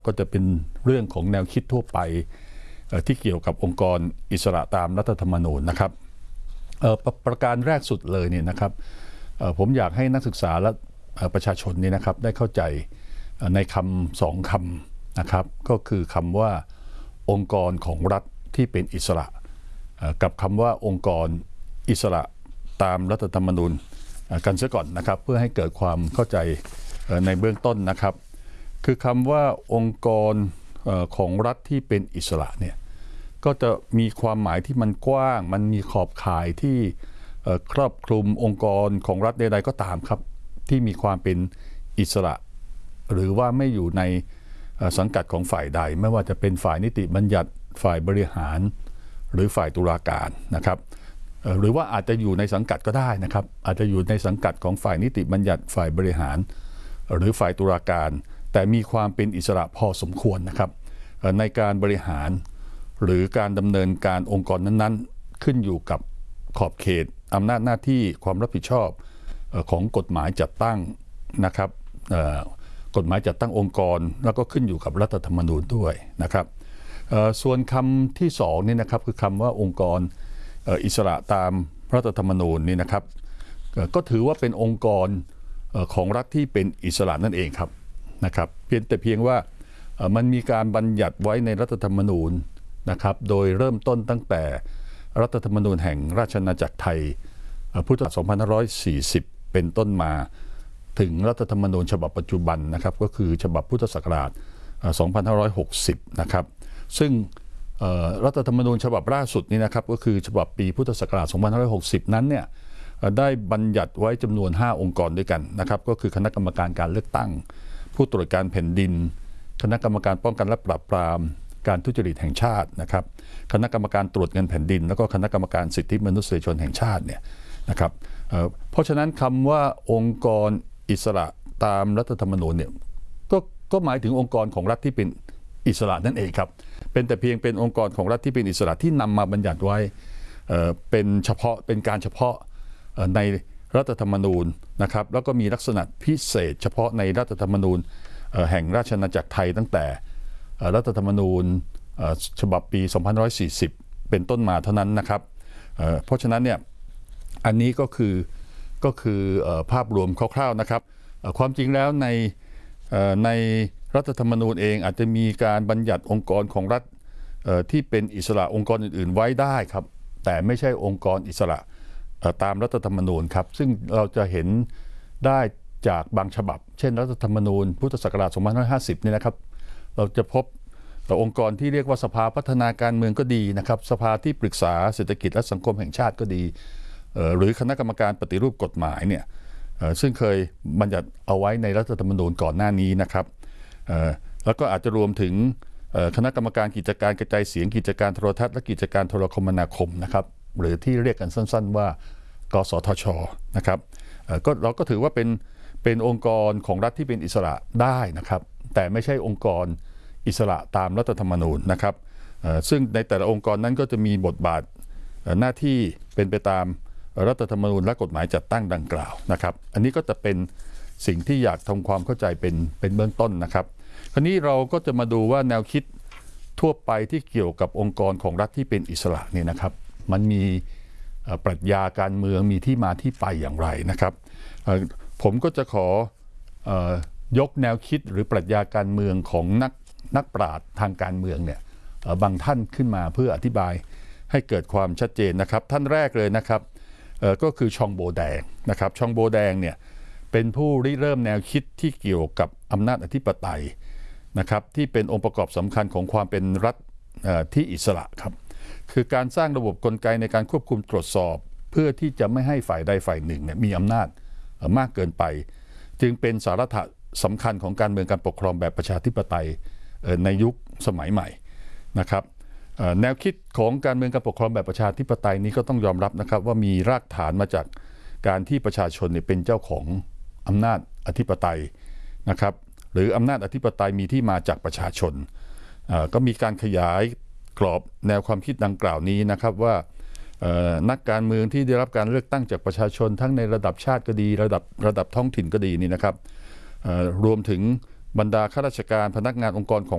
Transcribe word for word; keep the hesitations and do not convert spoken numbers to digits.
ก็จะเป็นเรื่องของแนวคิดทั่วไปที่เกี่ยวกับองค์กรอิสระตามรัฐธรรมนูญนะครับป ร, ประการแรกสุดเลยเนี่ยนะครับผมอยากให้นักศึกษาและประชาชนนี่นะครับได้เข้าใจในคำสองคำนะครับก็คือคำว่าองค์กรของรัฐที่เป็นอิสระกับคำว่าองค์กรอิสระตามรัฐธรรมนูญกันซะก่อนนะครับเพื่อให้เกิดความเข้าใจในเบื้องต้นนะครับคือคำว่าองค์กรของรัฐที่เป็นอิสระเนี่ยก็จะมีความหมายที่มันกว้างมันมีขอบข่ายที่ครอบคลุมองค์กรของรัฐใดๆก็ตามครับที่มีความเป็นอิสระหรือว่าไม่อยู่ในสังกัดของฝ่ายใดไม่ว่าจะเป็นฝ่ายนิติบัญญัติฝ่ายบริหารหรือฝ่ายตุลาการนะครับหรือว่าอาจจะอยู่ในสังกัดก็ได้นะครับอาจจะอยู่ในสังกัดของฝ่ายนิติบัญญัติฝ่ายบริหารหรือฝ่ายตุลาการแต่มีความเป็นอิสระพอสมควรนะครับในการบริหารหรือการดำเนินการองค์กรนั้นๆขึ้นอยู่กับขอบเขตอำนาจหน้าที่ความรับผิดชอบของกฎหมายจัดตั้งนะครับกฎหมายจัดตั้งองค์กรแล้วก็ขึ้นอยู่กับรัฐธรรมนูญด้วยนะครับส่วนคำที่สองนี่นะครับคือคำว่าองค์กรอิสระตามรัฐธรรมนูญนี่นะครับก็ถือว่าเป็นองค์กรของรัฐที่เป็นอิสระนั่นเองครับนะครับเพียงแต่เพียงว่ามันมีการบัญญัติไว้ในรัฐธรรมนูญนะครับโดยเริ่มต้นตั้งแต่รัฐธรรมนูญแห่งราชอาณาจักรไทยพุทธศักราชสองพันห้าร้อยสี่สิบเป็นต้นมาถึงรัฐธรรมนูญฉบับปัจจุบันนะครับก็คือฉบับพุทธศักราชสองพันห้าร้อยหกสิบนะครับซึ่งรัฐธรรมนูญฉบับล่าสุดนี้นะครับก็คือฉบับปีพุทธศักราชสองพันห้าร้อยหกสิบนั้นเนี่ยได้บัญญัติไว้จำนวนห้าองค์กรด้วยกันนะครับก็คือคณะกรรมการการเลือกตั้งผู้ตรวจการแผ่นดินคณะกรรมการป้องกันและปราบปรามการทุจริตแห่งชาตินะครับคณะกรรมการตรวจเงินแผ่นดินแล้วก็คณะกรรมการสิทธิมนุษยชนแห่งชาติเนี่ยนะครับเ, เพราะฉะนั้นคำว่าองค์กรอิสระตามรัฐธรรมนูญเนี่ยก็ก็หมายถึงองค์กรของรัฐที่เป็นอิสระนั่นเองครับเป็นแต่เพียงเป็นองค์กรของรัฐที่เป็นอิสระที่นำมาบัญญัติไว้เ, เป็นเฉพาะเป็นการเฉพาะในรัฐธรรมนูญนะครับแล้วก็มีลักษณะพิเศษเฉพาะในรัฐธรรมนูญแห่งราชอาณาจักรไทยตั้งแต่รัฐธรรมนูญฉบับปีสองพันห้าร้อยสี่สิบเป็นต้นมาเท่านั้นนะครับเพราะฉะนั้นเนี่ยอันนี้ก็คือก็คือภาพรวมคร่าวๆนะครับความจริงแล้วในในรัฐธรรมนูญเองอาจจะมีการบัญญัติองค์กรของรัฐที่เป็นอิสระองค์กรอื่นๆไว้ได้ครับแต่ไม่ใช่องค์กรอิสระตามรัฐธรรมนูญครับซึ่งเราจะเห็นได้จากบางฉบับเช่นรัฐธรรมนูญพุทธศักราชสองพันห้าร้อยห้าสิบนี่นะครับเราจะพบองค์กรที่เรียกว่าสภาพัฒนาการเมืองก็ดีนะครับสภาที่ปรึกษาเศรษฐกิจและสังคมแห่งชาติก็ดีหรือคณะกรรมการปฏิรูปกฎหมายเนี่ยซึ่งเคยบัญญัติเอาไว้ในรัฐธรรมนูญก่อนหน้านี้นะครับแล้วก็อาจจะรวมถึงคณะกรรมการกิจการกระจายเสียงกิจการโทรทัศน์และกิจการโทรคมนาคมนะครับหรือที่เรียกกันสั้นๆว่ากสทช.นะครับก็เราก็ถือว่าเป็นเป็นองค์กรของรัฐที่เป็นอิสระได้นะครับแต่ไม่ใช่องค์กรอิสระตามรัฐธรรมนูญนะครับซึ่งในแต่ละองค์กรนั้นก็จะมีบทบาทหน้าที่เป็นไปตามรัฐธรรมนูญและกฎหมายจัดตั้งดังกล่าวนะครับอันนี้ก็จะเป็นสิ่งที่อยากทำความเข้าใจเป็นเป็นเบื้องต้นนะครับคราวนี้เราก็จะมาดูว่าแนวคิดทั่วไปที่เกี่ยวกับองค์กรของรัฐที่เป็นอิสระนี่นะครับมันมีปรัชญาการเมืองมีที่มาที่ไปอย่างไรนะครับผมก็จะขอยกแนวคิดหรือปรัชญาการเมืองของนักนักปราชญ์ทางการเมืองเนี่ยบางท่านขึ้นมาเพื่ออธิบายให้เกิดความชัดเจนนะครับท่านแรกเลยนะครับก็คือชองโบแดงนะครับชองโบแดงเนี่ยเป็นผู้ริเริ่มแนวคิดที่เกี่ยวกับอำนาจอธิปไตยนะครับที่เป็นองค์ประกอบสำคัญของความเป็นรัฐที่อิสระครับคือการสร้างระบบกลไกในการควบคุมตรวจสอบเพื่อที่จะไม่ให้ฝ่ายใดฝ่ายหนึ่งเนี่ยมีอำนาจมากเกินไปจึงเป็นสาระสำคัญของการเมืองการปกครองแบบประชาธิปไตยในยุคสมัยใหม่นะครับแนวคิดของการเมืองการปกครองแบบประชาธิปไตยนี้ก็ต้องยอมรับนะครับว่ามีรากฐานมาจากการที่ประชาชนเนี่ยเป็นเจ้าของอำนาจอธิปไตยนะครับหรืออำนาจอธิปไตยมีที่มาจากประชาชนก็มีการขยายกรอบแนวความคิดดังกล่าวนี้นะครับว่านักการเมืองที่ได้รับการเลือกตั้งจากประชาชนทั้งในระดับชาติก็ดีระดับระดับท้องถิ่นก็ดีนี่นะครับรวมถึงบรรดาข้าราชการพนักงานองค์กรของ